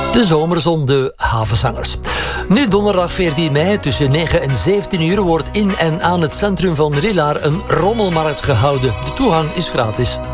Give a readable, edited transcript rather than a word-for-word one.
De zomerzon, de havenzangers. Nu donderdag 14 mei tussen 9 en 17 uur wordt in en aan het centrum van Rillard een rommelmarkt gehouden. De toegang is gratis.